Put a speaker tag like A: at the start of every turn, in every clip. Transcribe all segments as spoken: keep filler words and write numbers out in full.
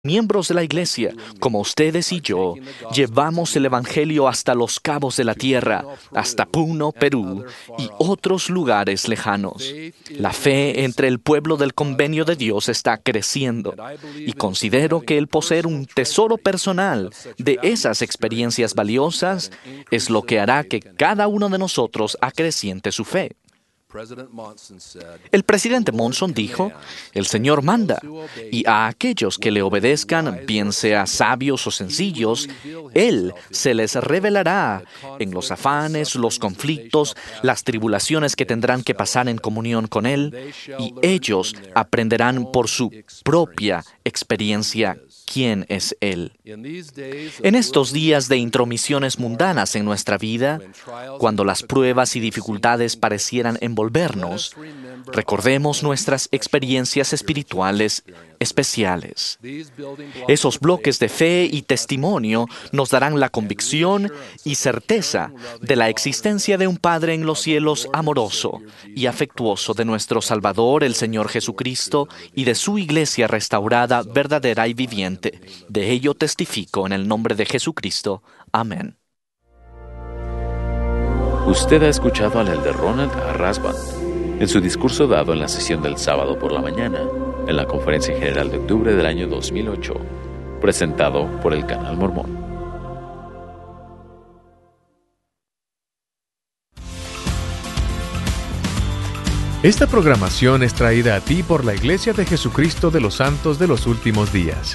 A: Miembros de la Iglesia, como ustedes y yo, llevamos el Evangelio hasta los cabos de la tierra, hasta Puno, Perú, y otros lugares lejanos. La fe entre el pueblo del Convenio de Dios está creciendo, y considero que el poseer un tesoro personal de esas experiencias valiosas es lo que hará que cada uno de nosotros acreciente su fe. El presidente Monson dijo, el Señor manda, y a aquellos que le obedezcan, bien sea sabios o sencillos, Él se les revelará en los afanes, los conflictos, las tribulaciones que tendrán que pasar en comunión con Él, y ellos aprenderán por su propia experiencia quién es Él. En estos días de intromisiones mundanas en nuestra vida, cuando las pruebas y dificultades parecieran envolvernos, recordemos nuestras experiencias espirituales especiales. Esos bloques de fe y testimonio nos darán la convicción y certeza de la existencia de un Padre en los cielos amoroso y afectuoso, de nuestro Salvador, el Señor Jesucristo, y de su Iglesia restaurada, verdadera y viviente. De ello testifico en el nombre de Jesucristo. Amén.
B: Usted ha escuchado al elder Ronald A. Rasband en su discurso dado en la sesión del sábado por la mañana, en la Conferencia General de octubre del año dos mil ocho, presentado por el Canal Mormón.
C: Esta programación es traída a ti por la Iglesia de Jesucristo de los Santos de los Últimos Días.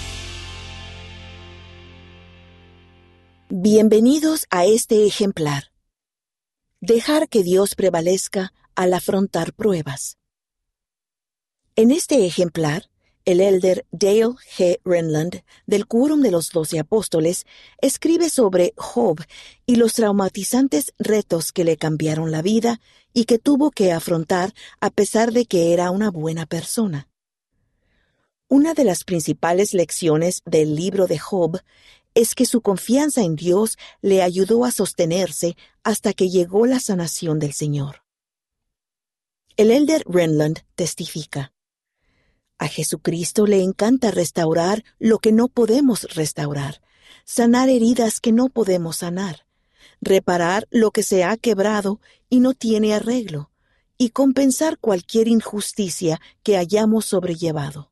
D: Bienvenidos a este ejemplar. Dejar que Dios prevalezca al afrontar pruebas. En este ejemplar, el elder Dale G. Renlund, del Quórum de los Doce Apóstoles, escribe sobre Job y los traumatizantes retos que le cambiaron la vida y que tuvo que afrontar a pesar de que era una buena persona. Una de las principales lecciones del libro de Job es que su confianza en Dios le ayudó a sostenerse hasta que llegó la sanación del Señor. El elder Renlund testifica: a Jesucristo le encanta restaurar lo que no podemos restaurar, sanar heridas que no podemos sanar, reparar lo que se ha quebrado y no tiene arreglo, y compensar cualquier injusticia que hayamos sobrellevado.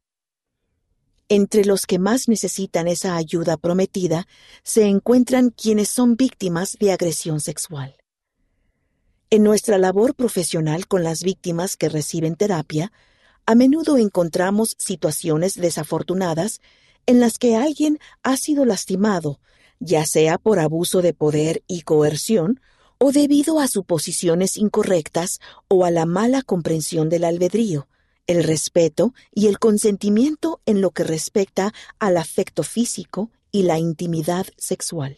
D: Entre los que más necesitan esa ayuda prometida se encuentran quienes son víctimas de agresión sexual. En nuestra labor profesional con las víctimas que reciben terapia, a menudo encontramos situaciones desafortunadas en las que alguien ha sido lastimado, ya sea por abuso de poder y coerción, o debido a suposiciones incorrectas o a la mala comprensión del albedrío, el respeto y el consentimiento en lo que respecta al afecto físico y la intimidad sexual.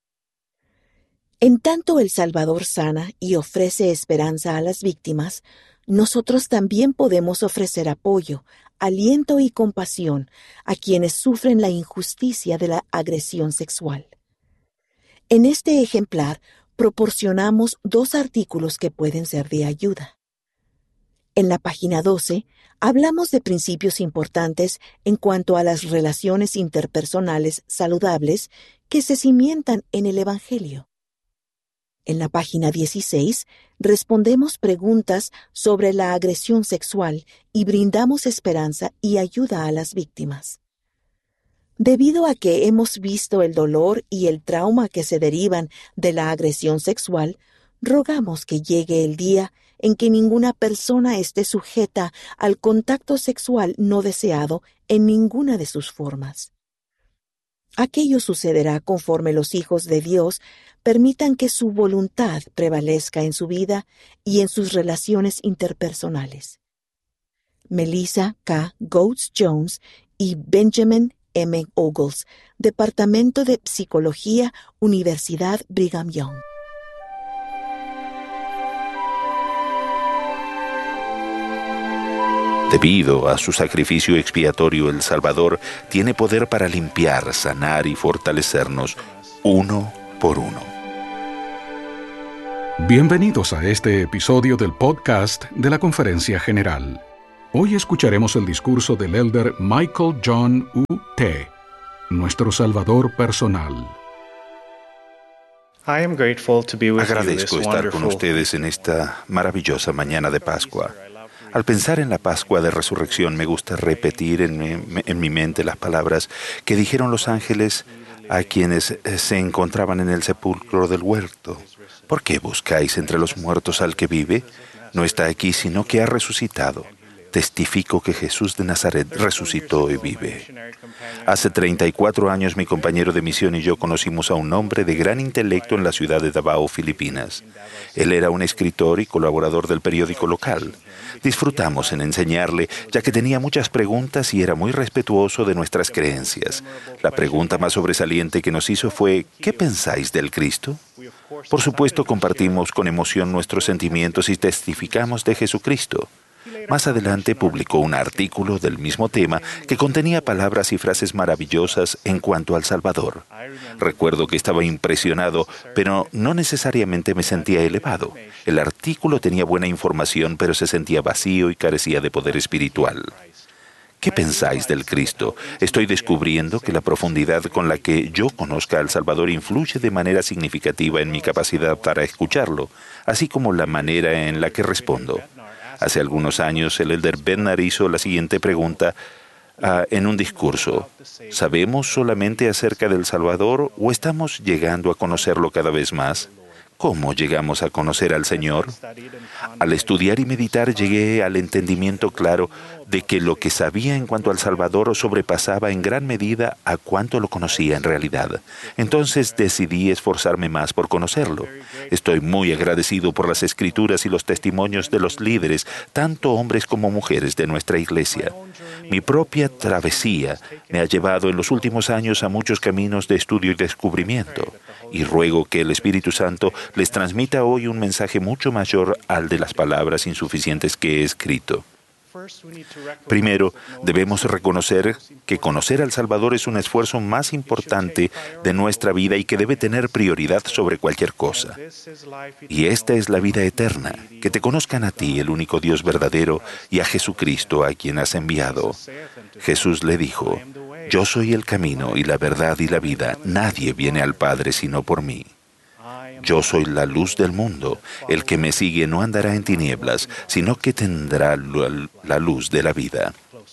D: En tanto el Salvador sana y ofrece esperanza a las víctimas, nosotros también podemos ofrecer apoyo, aliento y compasión a quienes sufren la injusticia de la agresión sexual. En este ejemplar proporcionamos dos artículos que pueden ser de ayuda. En la página doce, hablamos de principios importantes en cuanto a las relaciones interpersonales saludables que se cimientan en el Evangelio. En la página dieciséis, respondemos preguntas sobre la agresión sexual y brindamos esperanza y ayuda a las víctimas. Debido a que hemos visto el dolor y el trauma que se derivan de la agresión sexual, rogamos que llegue el día en que ninguna persona esté sujeta al contacto sexual no deseado en ninguna de sus formas. Aquello sucederá conforme los hijos de Dios permitan que su voluntad prevalezca en su vida y en sus relaciones interpersonales. Melissa K. Goetz Jones y Benjamin M. Ogles, Departamento de Psicología, Universidad Brigham Young.
E: Debido a su sacrificio expiatorio, el Salvador tiene poder para limpiar, sanar y fortalecernos uno por uno.
F: Bienvenidos a este episodio del podcast de la Conferencia General. Hoy escucharemos el discurso del elder Michael John U. T., nuestro Salvador personal.
E: Agradezco estar con ustedes en esta maravillosa mañana de Pascua. Al pensar en la Pascua de Resurrección, me gusta repetir en mi, en mi mente las palabras que dijeron los ángeles a quienes se encontraban en el sepulcro del huerto. ¿Por qué buscáis entre los muertos al que vive? No está aquí, sino que ha resucitado. Testifico que Jesús de Nazaret resucitó y vive. Hace treinta y cuatro años mi compañero de misión y yo conocimos a un hombre de gran intelecto en la ciudad de Davao, Filipinas. Él era un escritor y colaborador del periódico local. Disfrutamos en enseñarle, ya que tenía muchas preguntas y era muy respetuoso de nuestras creencias. La pregunta más sobresaliente que nos hizo fue, ¿qué pensáis del Cristo? Por supuesto, compartimos con emoción nuestros sentimientos y testificamos de Jesucristo. Más adelante publicó un artículo del mismo tema que contenía palabras y frases maravillosas en cuanto al Salvador. Recuerdo que estaba impresionado, pero no necesariamente me sentía elevado. El artículo tenía buena información, pero se sentía vacío y carecía de poder espiritual. ¿Qué pensáis del Cristo? Estoy descubriendo que la profundidad con la que yo conozca al Salvador influye de manera significativa en mi capacidad para escucharlo, así como la manera en la que respondo. Hace algunos años, el elder Bednar hizo la siguiente pregunta uh, en un discurso. ¿Sabemos solamente acerca del Salvador o estamos llegando a conocerlo cada vez más? ¿Cómo llegamos a conocer al Señor? Al estudiar y meditar llegué al entendimiento claro de que lo que sabía en cuanto al Salvador sobrepasaba en gran medida a cuánto lo conocía en realidad. Entonces decidí esforzarme más por conocerlo. Estoy muy agradecido por las escrituras y los testimonios de los líderes, tanto hombres como mujeres de nuestra iglesia. Mi propia travesía me ha llevado en los últimos años a muchos caminos de estudio y descubrimiento. Y ruego que el Espíritu Santo les transmita hoy un mensaje mucho mayor al de las palabras insuficientes que he escrito. Primero, debemos reconocer que conocer al Salvador es un esfuerzo más importante de nuestra vida y que debe tener prioridad sobre cualquier cosa. Y esta es la vida eterna, que te conozcan a ti, el único Dios verdadero, y a Jesucristo, a quien has enviado. Jesús le dijo, yo soy el camino y la verdad y la vida. Nadie viene al Padre sino por mí. Yo soy la luz del mundo. El que me sigue no andará en tinieblas, sino que tendrá la luz de la vida.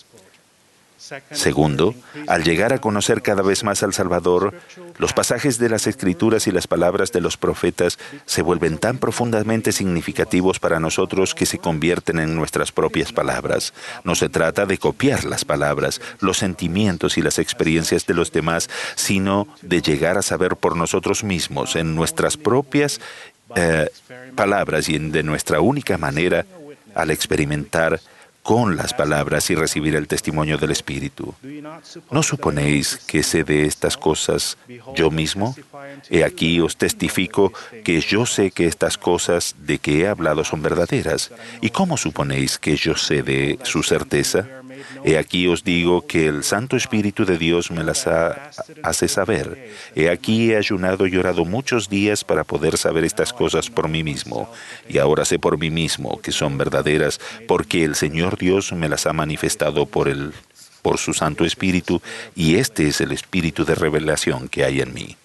E: Segundo, al llegar a conocer cada vez más al Salvador, los pasajes de las Escrituras y las palabras de los profetas se vuelven tan profundamente significativos para nosotros que se convierten en nuestras propias palabras. No se trata de copiar las palabras, los sentimientos y las experiencias de los demás, sino de llegar a saber por nosotros mismos, en nuestras propias eh, palabras y en, de nuestra única manera, al experimentar con las palabras y recibir el testimonio del Espíritu. ¿No suponéis que sé de estas cosas yo mismo? He aquí os testifico que yo sé que estas cosas de que he hablado son verdaderas. ¿Y cómo suponéis que yo sé de su certeza? He aquí os digo que el Santo Espíritu de Dios me las ha, hace saber. He aquí he ayunado y orado muchos días para poder saber estas cosas por mí mismo. Y ahora sé por mí mismo que son verdaderas, porque el Señor Dios me las ha manifestado por, el, por su Santo Espíritu, y este es el Espíritu de revelación que hay en mí.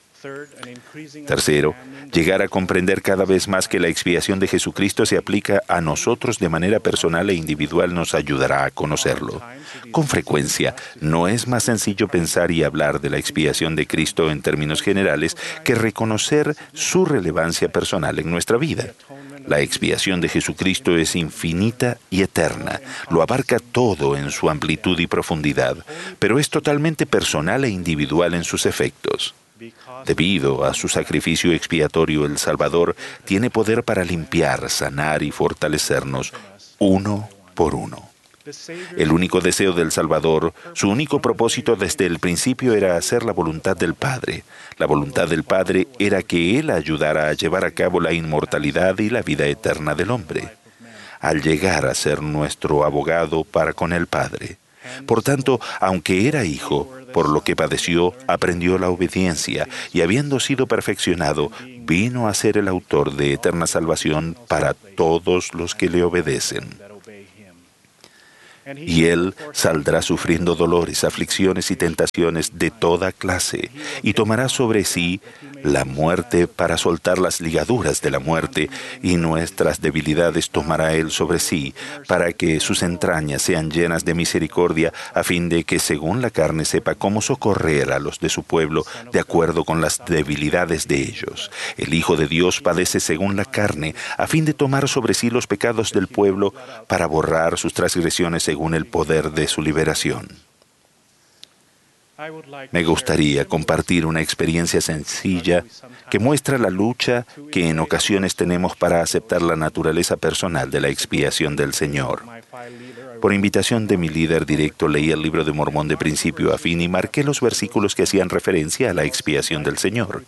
E: Tercero, llegar a comprender cada vez más que la expiación de Jesucristo se aplica a nosotros de manera personal e individual nos ayudará a conocerlo. Con frecuencia, no es más sencillo pensar y hablar de la expiación de Cristo en términos generales que reconocer su relevancia personal en nuestra vida. La expiación de Jesucristo es infinita y eterna, lo abarca todo en su amplitud y profundidad, pero es totalmente personal e individual en sus efectos. Debido a su sacrificio expiatorio, el Salvador tiene poder para limpiar, sanar y fortalecernos uno por uno. El único deseo del Salvador, su único propósito desde el principio era hacer la voluntad del Padre. La voluntad del Padre era que Él ayudara a llevar a cabo la inmortalidad y la vida eterna del hombre, al llegar a ser nuestro abogado para con el Padre. Por tanto, aunque era hijo, por lo que padeció, aprendió la obediencia y, habiendo sido perfeccionado, vino a ser el autor de eterna salvación para todos los que le obedecen. Y él saldrá sufriendo dolores, aflicciones y tentaciones de toda clase, y tomará sobre sí la muerte para soltar las ligaduras de la muerte, y nuestras debilidades tomará él sobre sí, para que sus entrañas sean llenas de misericordia, a fin de que según la carne sepa cómo socorrer a los de su pueblo, de acuerdo con las debilidades de ellos. El Hijo de Dios padece según la carne, a fin de tomar sobre sí los pecados del pueblo, para borrar sus transgresiones según el poder de su liberación. Me gustaría compartir una experiencia sencilla que muestra la lucha que en ocasiones tenemos para aceptar la naturaleza personal de la expiación del Señor. Por invitación de mi líder directo leí el libro de Mormón de principio a fin y marqué los versículos que hacían referencia a la expiación del Señor.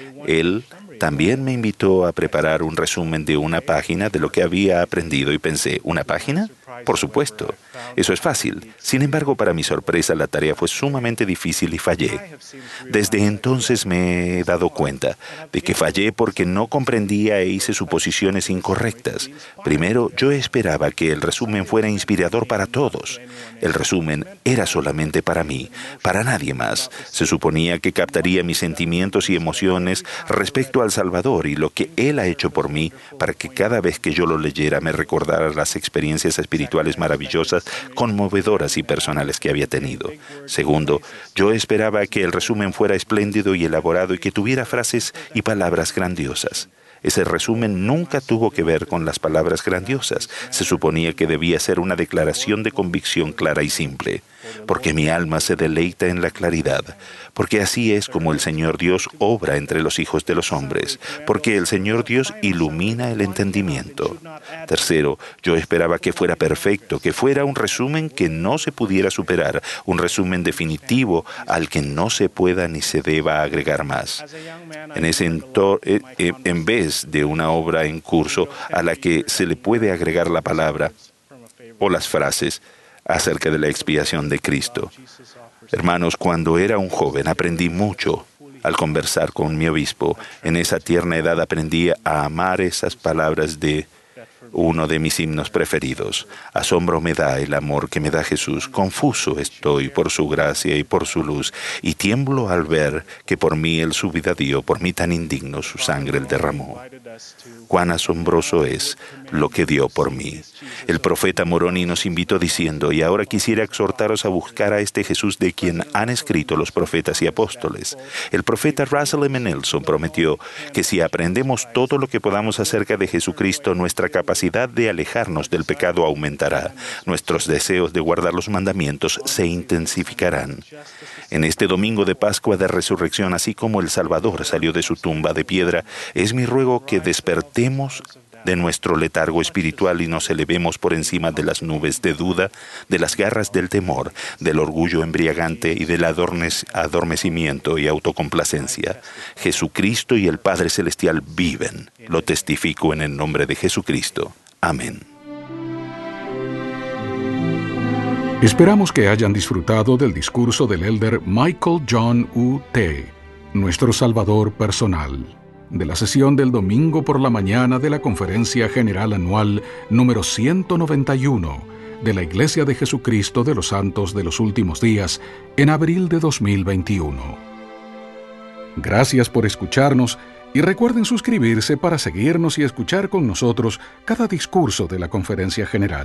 E: Él también me invitó a preparar un resumen de una página de lo que había aprendido y pensé, ¿una página? Por supuesto, eso es fácil. Sin embargo, para mi sorpresa, la tarea fue sumamente difícil y fallé. Desde entonces me he dado cuenta de que fallé porque no comprendía e hice suposiciones incorrectas. Primero, yo esperaba que el resumen fuera inspirador para todos. El resumen era solamente para mí, para nadie más. Se suponía que captaría mis sentimientos y emociones respecto al Salvador y lo que Él ha hecho por mí, para que cada vez que yo lo leyera me recordara las experiencias espirituales maravillosas, conmovedoras y personales que había tenido. Segundo, yo esperaba que el resumen fuera espléndido y elaborado y que tuviera frases y palabras grandiosas. Ese resumen nunca tuvo que ver con las palabras grandiosas. Se suponía que debía ser una declaración de convicción clara y simple, porque mi alma se deleita en la claridad, porque así es como el Señor Dios obra entre los hijos de los hombres, porque el Señor Dios ilumina el entendimiento. Tercero, yo esperaba que fuera perfecto, que fuera un resumen que no se pudiera superar, un resumen definitivo al que no se pueda ni se deba agregar más. En ese entor- eh, eh, en vez de una obra en curso a la que se le puede agregar la palabra o las frases acerca de la expiación de Cristo. Hermanos, cuando era un joven aprendí mucho al conversar con mi obispo. En esa tierna edad aprendí a amar esas palabras de uno de mis himnos preferidos. Asombro me da el amor que me da Jesús. Confuso estoy por su gracia y por su luz, y tiemblo al ver que por mí Él su vida dio, por mí tan indigno su sangre Él derramó. Cuán asombroso es lo que dio por mí. El profeta Moroni nos invitó diciendo, y ahora quisiera exhortaros a buscar a este Jesús de quien han escrito los profetas y apóstoles. El profeta Russell M. Nelson prometió que si aprendemos todo lo que podamos acerca de Jesucristo, nuestra capacidad de alejarnos del pecado aumentará. Nuestros deseos de guardar los mandamientos se intensificarán. En este domingo de Pascua de Resurrección, así como el Salvador salió de su tumba de piedra, es mi ruego que despertemos de nuestro letargo espiritual y nos elevemos por encima de las nubes de duda, de las garras del temor, del orgullo embriagante y del adornes, adormecimiento y autocomplacencia. Jesucristo y el Padre Celestial viven. Lo testifico en el nombre de Jesucristo. Amén.
F: Esperamos que hayan disfrutado del discurso del elder Michael John U. T., nuestro Salvador personal, de la sesión del domingo por la mañana de la Conferencia General Anual número ciento noventa y uno de la Iglesia de Jesucristo de los Santos de los Últimos Días en abril de dos mil veintiuno. Gracias por escucharnos y recuerden suscribirse para seguirnos y escuchar con nosotros cada discurso de la Conferencia General.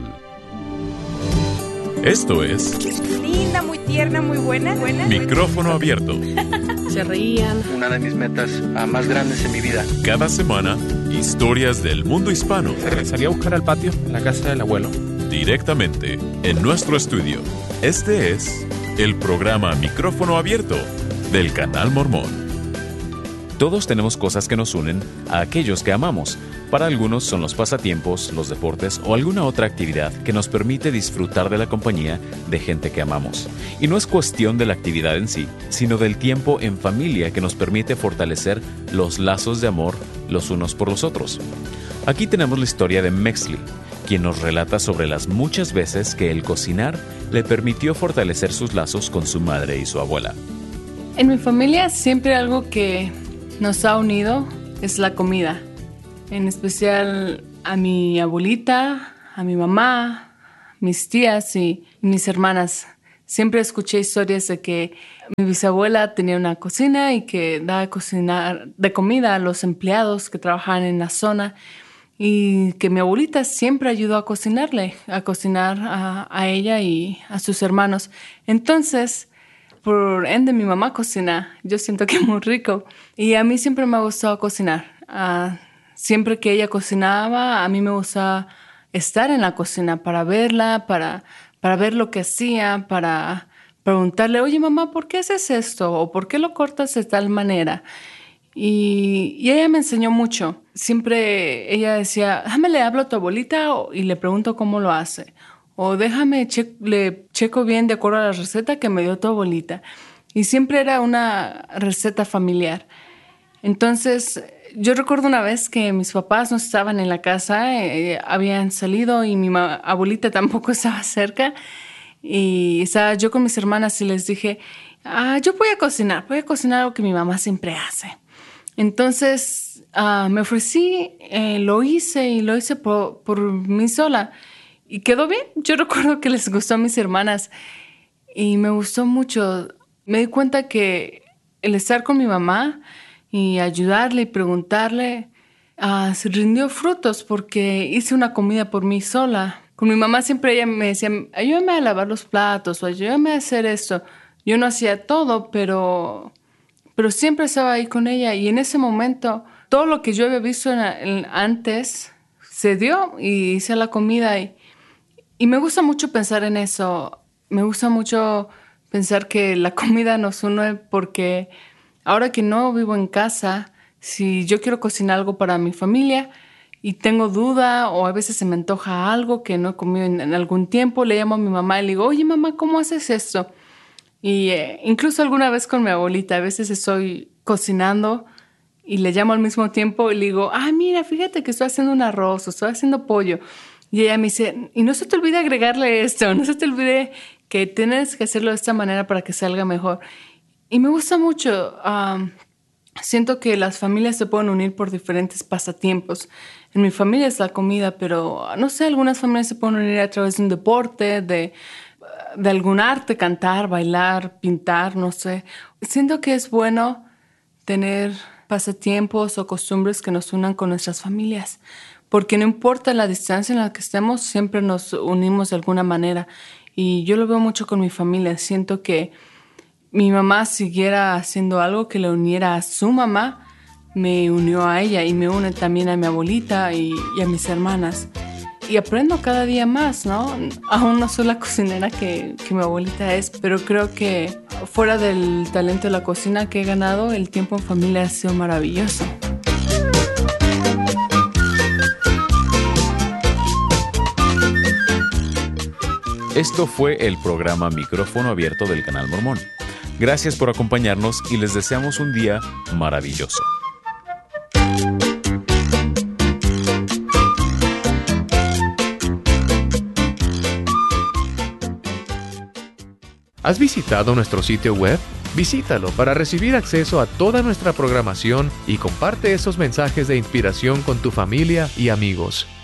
G: Esto es...
H: linda, muy tierna, muy buena. buena.
G: Micrófono abierto.
I: Se reían.
J: Una de mis metas uh, más grandes en mi vida.
G: Cada semana, historias del mundo hispano.
K: Se regresaría a buscar al patio, en la casa del abuelo.
G: Directamente, en nuestro estudio. Este es el programa Micrófono Abierto del Canal Mormón.
B: Todos tenemos cosas que nos unen a aquellos que amamos. Para algunos son los pasatiempos, los deportes o alguna otra actividad que nos permite disfrutar de la compañía de gente que amamos. Y no es cuestión de la actividad en sí, sino del tiempo en familia que nos permite fortalecer los lazos de amor los unos por los otros. Aquí tenemos la historia de Mexley, quien nos relata sobre las muchas veces que el cocinar le permitió fortalecer sus lazos con su madre y su abuela.
I: En mi familia siempre algo que nos ha unido es la comida. En especial a mi abuelita, a mi mamá, mis tías y mis hermanas. Siempre escuché historias de que mi bisabuela tenía una cocina y que daba cocinar de comida a los empleados que trabajaban en la zona y que mi abuelita siempre ayudó a cocinarle, a cocinar a, a ella y a sus hermanos. Entonces, por ende, mi mamá cocina. Yo siento que es muy rico y a mí siempre me ha gustado cocinar. Uh, siempre que ella cocinaba, a mí me gustaba estar en la cocina para verla, para... para ver lo que hacía, para preguntarle, oye, mamá, ¿por qué haces esto? ¿O por qué lo cortas de tal manera? Y, y ella me enseñó mucho. Siempre ella decía, déjame le hablo a tu abuelita y le pregunto cómo lo hace. O déjame, che- le checo bien de acuerdo a la receta que me dio tu abuelita. Y siempre era una receta familiar. Entonces, yo recuerdo una vez que mis papás no estaban en la casa, eh, habían salido y mi ma- abuelita tampoco estaba cerca. Y estaba yo con mis hermanas y les dije, ah, yo voy a cocinar, voy a cocinar algo que mi mamá siempre hace. Entonces uh, me ofrecí, eh, lo hice y lo hice por, por mí sola. Y quedó bien. Yo recuerdo que les gustó a mis hermanas y me gustó mucho. Me di cuenta que el estar con mi mamá y ayudarle y preguntarle, uh, se rindió frutos porque hice una comida por mí sola. Con mi mamá siempre ella me decía, ayúdame a lavar los platos o ayúdame a hacer esto. Yo no hacía todo, pero, pero siempre estaba ahí con ella. Y en ese momento, todo lo que yo había visto en, en, antes se dio y hice la comida. Y, y me gusta mucho pensar en eso. Me gusta mucho pensar que la comida nos une porque... ahora que no vivo en casa, si yo quiero cocinar algo para mi familia y tengo duda o a veces se me antoja algo que no he comido en, en algún tiempo, le llamo a mi mamá y le digo, oye mamá, ¿cómo haces esto? Y eh, incluso alguna vez con mi abuelita, a veces estoy cocinando y le llamo al mismo tiempo y le digo, ah, mira, fíjate que estoy haciendo un arroz o estoy haciendo pollo. Y ella me dice, y no se te olvide agregarle esto, no se te olvide que tienes que hacerlo de esta manera para que salga mejor. Y me gusta mucho. Um, siento que las familias se pueden unir por diferentes pasatiempos. En mi familia es la comida, pero no sé, algunas familias se pueden unir a través de un deporte, de, de algún arte, cantar, bailar, pintar, no sé. Siento que es bueno tener pasatiempos o costumbres que nos unan con nuestras familias, porque no importa la distancia en la que estemos, siempre nos unimos de alguna manera. Y yo lo veo mucho con mi familia. Siento que mi mamá siguiera haciendo algo que le uniera a su mamá, me unió a ella y me une también a mi abuelita y, y a mis hermanas. Y aprendo cada día más, ¿no? Aún no soy la cocinera que, que mi abuelita es, pero creo que fuera del talento de la cocina que he ganado, el tiempo en familia ha sido maravilloso.
B: Esto fue el programa Micrófono Abierto del Canal Mormón. Gracias por acompañarnos y les deseamos un día maravilloso.
C: ¿Has visitado nuestro sitio web? Visítalo para recibir acceso a toda nuestra programación y comparte esos mensajes de inspiración con tu familia y amigos.